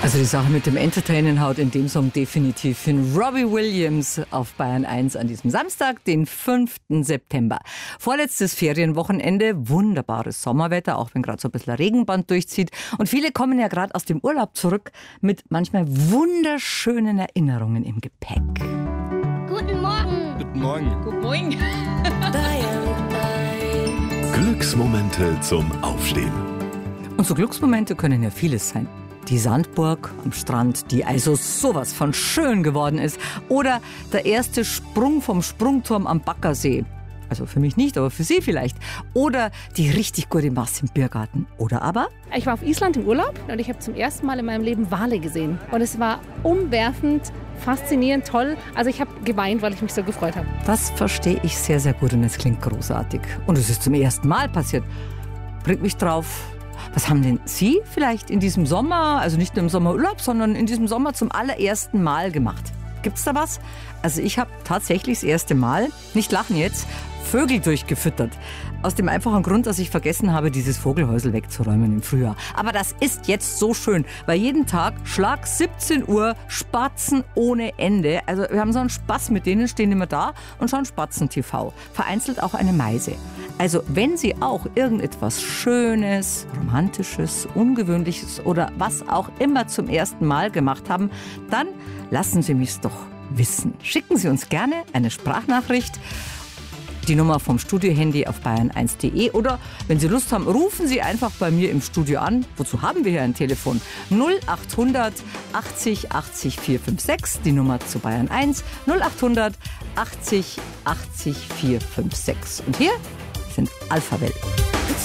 Also die Sache mit dem Entertainen haut in dem Song definitiv hin. Robbie Williams auf Bayern 1 an diesem Samstag, den 5. September. Vorletztes Ferienwochenende, wunderbares Sommerwetter, auch wenn gerade so ein bisschen Regenband durchzieht. Und viele kommen ja gerade aus dem Urlaub zurück mit manchmal wunderschönen Erinnerungen im Gepäck. Guten Morgen. Guten Morgen. Guten Morgen. Glücksmomente zum Aufstehen. Und so Glücksmomente können ja vieles sein. Die Sandburg am Strand, die also sowas von schön geworden ist. Oder der erste Sprung vom Sprungturm am Baggersee. Also für mich nicht, aber für Sie vielleicht. Oder die richtig gute Masse im Biergarten. Oder aber? Ich war auf Island im Urlaub und ich habe zum ersten Mal in meinem Leben Wale gesehen. Und es war umwerfend, faszinierend, toll. Also ich habe geweint, weil ich mich so gefreut habe. Das verstehe ich sehr, sehr gut und es klingt großartig. Und es ist zum ersten Mal passiert. Bringt mich drauf. Was haben denn Sie vielleicht in diesem Sommer, also nicht nur im Sommerurlaub, sondern in diesem Sommer zum allerersten Mal gemacht? Gibt's da was? Also ich habe tatsächlich das erste Mal, nicht lachen jetzt, Vögel durchgefüttert. Aus dem einfachen Grund, dass ich vergessen habe, dieses Vogelhäusel wegzuräumen im Frühjahr. Aber das ist jetzt so schön, weil jeden Tag Schlag 17 Uhr Spatzen ohne Ende. Also wir haben so einen Spaß mit denen, stehen immer da und schauen Spatzen-TV. Vereinzelt auch eine Meise. Also wenn Sie auch irgendetwas Schönes, Romantisches, Ungewöhnliches oder was auch immer zum ersten Mal gemacht haben, dann lassen Sie mich's doch wissen. Schicken Sie uns gerne eine Sprachnachricht. Die Nummer vom Studiohandy auf bayern1.de oder wenn Sie Lust haben, rufen Sie einfach bei mir im Studio an. Wozu haben wir hier ein Telefon? 0800 80 80 456, die Nummer zu Bayern 1, 0800 80 80 456. Und hier sind Alpha Welt.